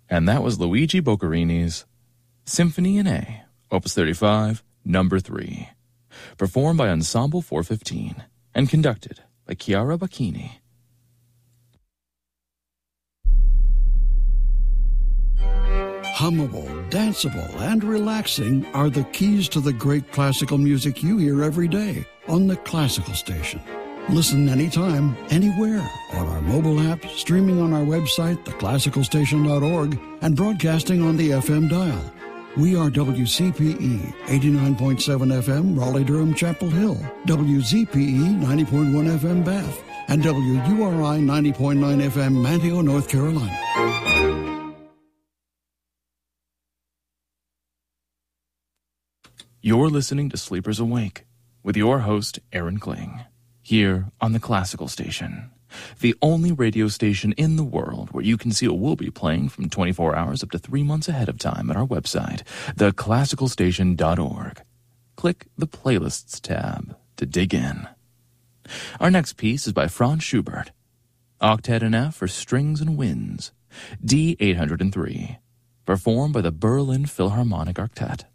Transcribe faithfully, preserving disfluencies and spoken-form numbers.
And that was Luigi Boccherini's Symphony in A, Opus thirty-five, Number three, performed by Ensemble four fifteen and conducted by Chiara Bacchini. Hummable, danceable, and relaxing are the keys to the great classical music you hear every day on the Classical Station. Listen anytime, anywhere, on our mobile app, streaming on our website, the classical station dot org, and broadcasting on the F M dial. We are W C P E, eighty-nine point seven F M, Raleigh-Durham, Chapel Hill, W Z P E, ninety point one F M, Bath, and W U R I, ninety point nine F M, Manteo, North Carolina. You're listening to Sleepers Awake with your host, Aaron Kling, here on the Classical Station, the only radio station in the world where you can see what we'll be playing from twenty-four hours up to three months ahead of time at our website, the classical station dot org. Click the Playlists tab to dig in. Our next piece is by Franz Schubert, Octet in F for Strings and Winds, D eight hundred three, performed by the Berlin Philharmonic Octet.